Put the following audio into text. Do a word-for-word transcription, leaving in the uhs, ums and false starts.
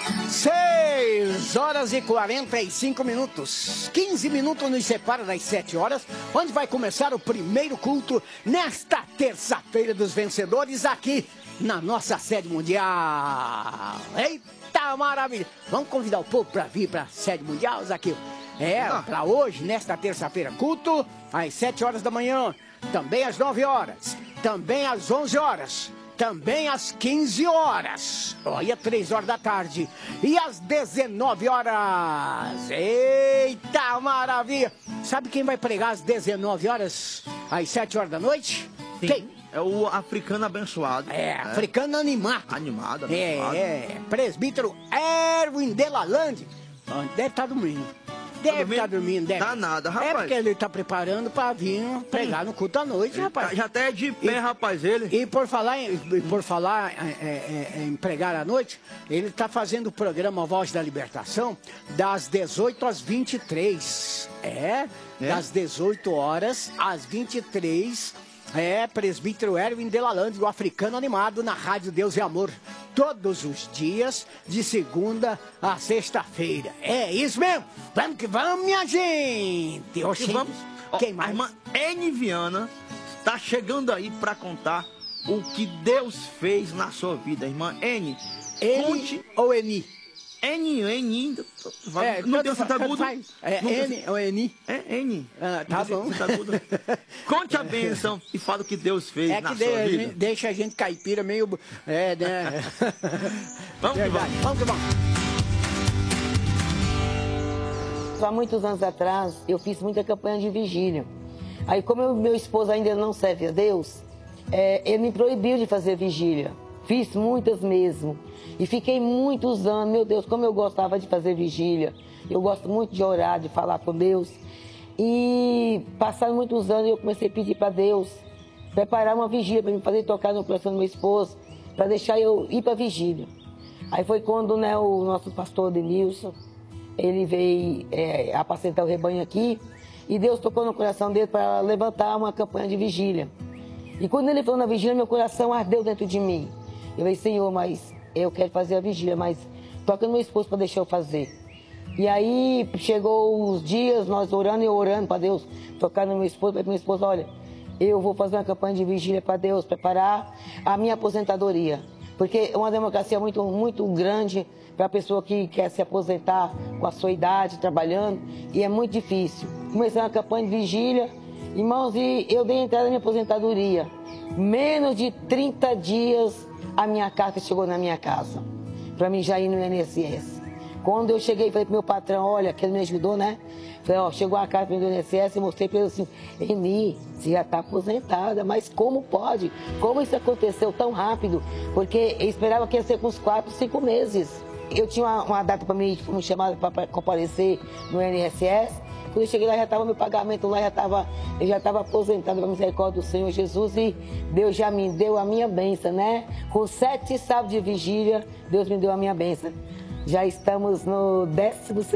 seis horas e quarenta e cinco minutos. quinze minutos nos separa das sete horas, onde vai começar o primeiro culto nesta terça-feira dos vencedores aqui na nossa sede mundial. Eita maravilha! Vamos convidar o povo para vir para a sede mundial, Zaqueu? É, para hoje, nesta terça-feira, culto às sete horas da manhã, também às nove horas, também às onze horas. Também às quinze horas, olha, três horas da tarde, e às dezenove horas. Eita maravilha! Sabe quem vai pregar às dezenove horas, às sete horas da noite? Sim, quem? É o africano abençoado. É, é. Africano animado. Animado, abençoado. É, é, presbítero Erwin Delalande. Deve estar dormindo. Deve estar tá dormindo, deve. Tá nada, rapaz. É porque ele tá preparando pra vir pregar no culto à noite, ele rapaz. Tá, já até é de pé, e, rapaz, ele. E por falar em, por falar é, é, em pregar à noite, ele tá fazendo o programa Voz da Libertação das dezoito às vinte e três. É, é? Das dezoito horas às vinte e três. É, presbítero Erwin Delalande, o africano animado, na Rádio Deus e Amor, todos os dias, de segunda a sexta-feira. É isso mesmo? Vamos que vamos, minha gente! Oxê, vamos. Quem Ó, mais? A irmã Eni Viana está chegando aí para contar o que Deus fez na sua vida, irmã Eni. Eni conte... ou Eni? Eni, Eni, é, não tem o agudo. É Eni ou Eni? É Eni. Ah, tá bom. Conte a bênção e fala o que Deus fez é na que sua de, vida. A gente, deixa a gente caipira meio... É, né? Vamos que vamos. Vamos que vamos. Há muitos anos atrás, eu fiz muita campanha de vigília. Aí, como eu, meu esposo ainda não serve a Deus, é, ele me proibiu de fazer vigília. Fiz muitas mesmo. E fiquei muitos anos, meu Deus, como eu gostava de fazer vigília. Eu gosto muito de orar, de falar com Deus. E passaram muitos anos, eu comecei a pedir para Deus preparar uma vigília para me fazer tocar no coração do meu esposo, para deixar eu ir para a vigília. Aí foi quando, né, o nosso pastor Denilson, ele veio é, apacentar o rebanho aqui, e Deus tocou no coração dele para levantar uma campanha de vigília. E quando ele falou na vigília, meu coração ardeu dentro de mim. Eu falei, Senhor, mas eu quero fazer a vigília, mas toca no meu esposo para deixar eu fazer. E aí chegou os dias, nós orando e orando para Deus, tocar no meu esposo, para meu esposo, olha, eu vou fazer uma campanha de vigília para Deus, preparar a minha aposentadoria. Porque é uma democracia muito, muito grande para a pessoa que quer se aposentar com a sua idade, trabalhando, e é muito difícil. Comecei uma campanha de vigília, irmãos, e eu dei entrada na minha aposentadoria. Menos de trinta dias a minha carta chegou na minha casa, para mim já ir no I N S S. Quando eu cheguei, falei pro meu patrão, olha, que ele me ajudou, né? Falei, ó, chegou a carta do I N S S e mostrei para ele assim, Eni, você já está aposentada, mas como pode? Como isso aconteceu tão rápido? Porque eu esperava que ia ser com uns quatro, cinco meses. Eu tinha uma, uma data para me chamar para comparecer no I N S S. Quando eu cheguei lá, já estava meu pagamento lá, já estava, eu já estava aposentado pela misericórdia do Senhor Jesus e Deus já me deu a minha bênção, né? Com sete sábados de vigília, Deus me deu a minha bênção. Já estamos no décimo